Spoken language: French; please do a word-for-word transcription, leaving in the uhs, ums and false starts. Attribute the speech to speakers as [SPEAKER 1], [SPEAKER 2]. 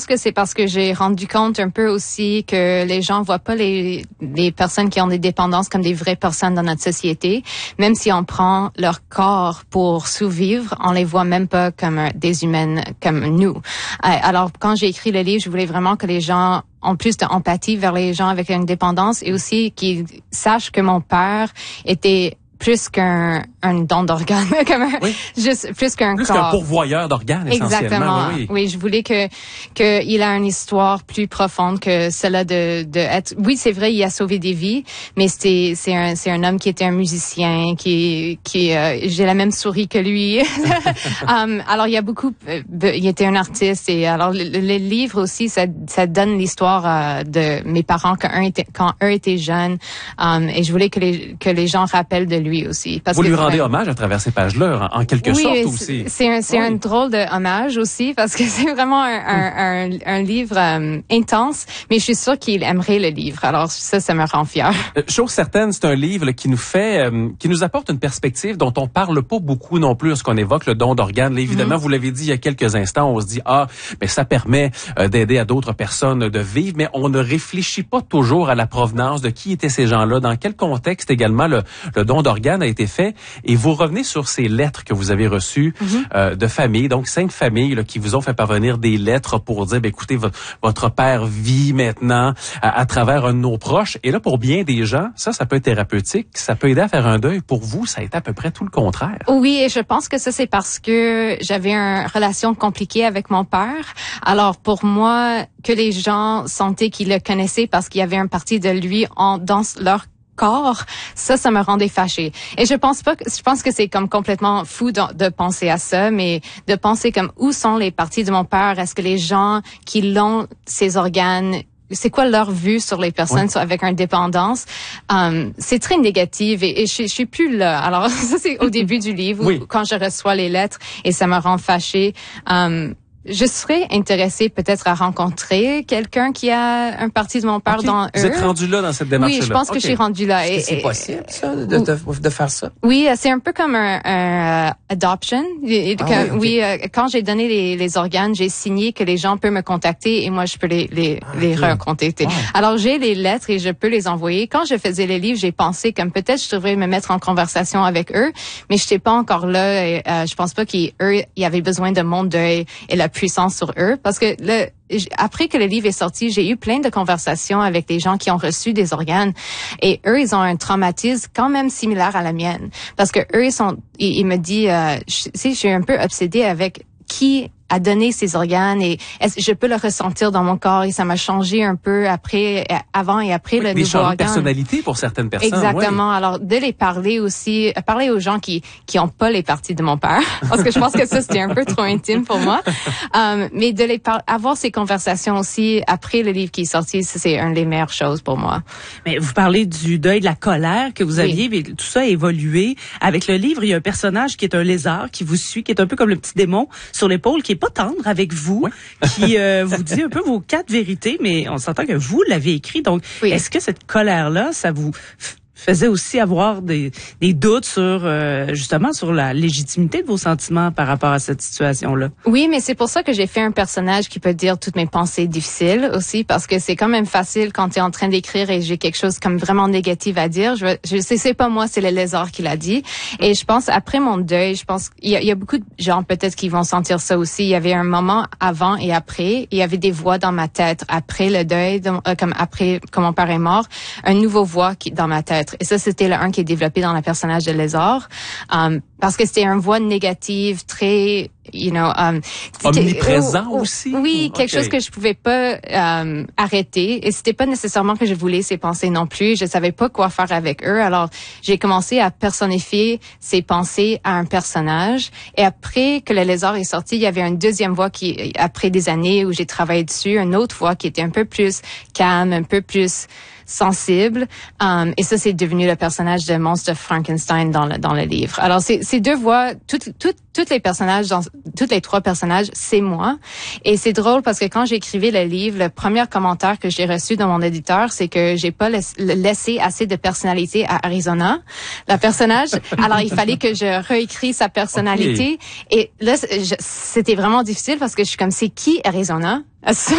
[SPEAKER 1] que c'est parce que j'ai rendu compte un peu aussi que les gens voient pas les, les personnes qui ont des dépendances comme des vraies personnes dans notre société. Même si on prend leur corps pour survivre, on les voit même pas comme des humaines comme nous. Alors, quand j'ai écrit le livre, je voulais vraiment que les gens ont plus d'empathie vers les gens avec une dépendance et aussi qu'ils sachent que mon père était plus qu'un un don d'organes, comme un,
[SPEAKER 2] oui.
[SPEAKER 1] juste plus qu'un
[SPEAKER 2] plus
[SPEAKER 1] corps.
[SPEAKER 2] qu'un pourvoyeur d'organes essentiellement.
[SPEAKER 1] Exactement.
[SPEAKER 2] Oui, oui.
[SPEAKER 1] oui, je voulais que que il a une histoire plus profonde que celle de de être. Oui, c'est vrai, il a sauvé des vies, mais c'était c'est un c'est un homme qui était un musicien, qui qui euh, j'ai la même souris que lui. um, alors il y a beaucoup. Euh, il était un artiste et alors le, le livre aussi ça ça donne l'histoire euh, de mes parents quand un était quand eux étaient jeunes um, et je voulais que les que les gens rappellent de lui. Lui aussi. Parce
[SPEAKER 2] Vous
[SPEAKER 1] que
[SPEAKER 2] lui rendez hommage à travers ces pages-là, en, en quelque
[SPEAKER 1] oui,
[SPEAKER 2] sorte
[SPEAKER 1] c'est,
[SPEAKER 2] aussi.
[SPEAKER 1] C'est un, c'est oui. un drôle de hommage aussi, parce que c'est vraiment un, un, un, un livre euh, intense, mais je suis sûre qu'il aimerait le livre. Alors ça, ça me rend fière.
[SPEAKER 2] Euh, chose certaine, c'est un livre là, qui nous fait, euh, qui nous apporte une perspective dont on parle pas beaucoup non plus lorsqu'on évoque le don d'organes. Là, évidemment, mm-hmm. vous l'avez dit il y a quelques instants, on se dit ah, mais ça permet euh, d'aider à d'autres personnes de vivre, mais on ne réfléchit pas toujours à la provenance de qui étaient ces gens-là, dans quel contexte également le, le don d'organes a été fait. Et vous revenez sur ces lettres que vous avez reçues mm-hmm. euh, de familles, donc cinq familles là, qui vous ont fait parvenir des lettres pour dire, ben, écoutez, votre, votre père vit maintenant à, à travers un de nos proches. Et là, pour bien des gens, ça, ça peut être thérapeutique, ça peut aider à faire un deuil. Pour vous, ça a été à peu près tout le contraire.
[SPEAKER 1] Oui, et je pense que ça, c'est parce que j'avais une relation compliquée avec mon père. Alors, pour moi, que les gens sentaient qu'ils le connaissaient parce qu'il y avait une partie de lui en, dans leur corps, ça, ça me rendait fâchée. Et je pense pas que, je pense que c'est comme complètement fou de, de penser à ça, mais de penser comme où sont les parties de mon père? Est-ce que les gens qui l'ont, ces organes, c'est quoi leur vue sur les personnes oui. avec une dépendance? Um, c'est très négatif et, et je, je suis plus là. Alors, ça, c'est au début du livre,
[SPEAKER 2] oui.
[SPEAKER 1] où, quand je reçois les lettres et ça me rend fâchée. Um, Je serais intéressée peut-être à rencontrer quelqu'un qui a un parti de mon père
[SPEAKER 2] okay.
[SPEAKER 1] dans eux.
[SPEAKER 2] Vous êtes rendu là dans cette démarche-là?
[SPEAKER 1] Oui, je pense que
[SPEAKER 2] okay.
[SPEAKER 1] je suis rendue là.
[SPEAKER 3] Est-ce
[SPEAKER 1] et,
[SPEAKER 3] que c'est
[SPEAKER 1] et,
[SPEAKER 3] possible, ça, de, de, de faire ça?
[SPEAKER 1] Oui, c'est un peu comme un, un uh, adoption. Et,
[SPEAKER 3] ah,
[SPEAKER 1] que,
[SPEAKER 3] oui, okay.
[SPEAKER 1] oui, quand j'ai donné les, les organes, j'ai signé que les gens peuvent me contacter et moi, je peux les, les, ah, les okay. recontacter. Wow. Alors, j'ai les lettres et je peux les envoyer. Quand je faisais les livres, j'ai pensé comme peut-être je devrais me mettre en conversation avec eux, mais je n'étais pas encore là. Et, euh, je pense pas qu'eux, ils avaient besoin de mon deuil et la puissance sur eux. Parce que le, après que le livre est sorti, j'ai eu plein de conversations avec des gens qui ont reçu des organes et eux, ils ont un traumatisme quand même similaire à la mienne. Parce que eux, ils sont, ils, ils me disent, euh, je, tu sais, je suis un peu obsédée avec qui a donné ces organes et est-ce, je peux le ressentir dans mon corps et ça m'a changé un peu après, avant et après
[SPEAKER 2] oui,
[SPEAKER 1] le
[SPEAKER 2] des
[SPEAKER 1] nouveau organe.
[SPEAKER 2] Des changements de personnalité pour certaines personnes.
[SPEAKER 1] Exactement.
[SPEAKER 2] Oui.
[SPEAKER 1] Alors, de les parler aussi, parler aux gens qui qui ont pas les parties de mon père, parce que je pense que ça, c'était un peu trop intime pour moi. Um, mais de les par- avoir ces conversations aussi après le livre qui est sorti, ça, c'est une des meilleures choses pour moi.
[SPEAKER 4] Mais vous parlez du deuil, de la colère que vous aviez, oui. mais tout ça a évolué. Avec le livre, il y a un personnage qui est un lézard qui vous suit, qui est un peu comme le petit démon sur l'épaule, qui est pas tendre avec vous, oui. qui euh, vous dit un peu vos quatre vérités, mais on s'entend que vous l'avez écrit. Donc, oui. est-ce que cette colère-là, ça vous f- faisait aussi avoir des, des doutes sur euh, justement sur la légitimité de vos sentiments par rapport à cette situation-là?
[SPEAKER 1] Oui, mais c'est pour ça que j'ai fait un personnage qui peut dire toutes mes pensées difficiles aussi, parce que c'est quand même facile quand tu es en train d'écrire et j'ai quelque chose comme vraiment négatif à dire. Je, je sais, c'est pas moi, c'est le lézard qui l'a dit. Et je pense après mon deuil, je pense il y a, il y a beaucoup de gens peut-être qui vont sentir ça aussi. Il y avait un moment avant et après. Il y avait des voix dans ma tête après le deuil, de, euh, comme après que mon père est mort, un nouveau voix qui dans ma tête. Et ça, c'était le un qui est développé dans le personnage de lézard. Um, parce que c'était une voix négative, très, you know... Um,
[SPEAKER 2] omniprésent
[SPEAKER 1] oh, oh,
[SPEAKER 2] aussi?
[SPEAKER 1] Oui, quelque
[SPEAKER 2] okay.
[SPEAKER 1] chose que je pouvais pas um, arrêter. Et c'était pas nécessairement que je voulais ces pensées non plus. Je savais pas quoi faire avec eux. Alors, j'ai commencé à personnifier ces pensées à un personnage. Et après que le lézard est sorti, il y avait une deuxième voix qui, après des années où j'ai travaillé dessus, une autre voix qui était un peu plus calme, un peu plus sensible. Um, et ça, c'est devenu le personnage de Monstre Frankenstein dans le, dans le livre. Alors, c'est, ces deux voix, toutes, toutes, toutes les personnages, dans, toutes les trois personnages, c'est moi. Et c'est drôle parce que quand j'écrivais le livre, le premier commentaire que j'ai reçu de mon éditeur, c'est que j'ai pas laissé, laissé assez de personnalité à Arizona, la personnage. Alors, il fallait que je réécris sa personnalité. Okay. Et là, je, c'était vraiment difficile parce que je suis comme, c'est qui Arizona?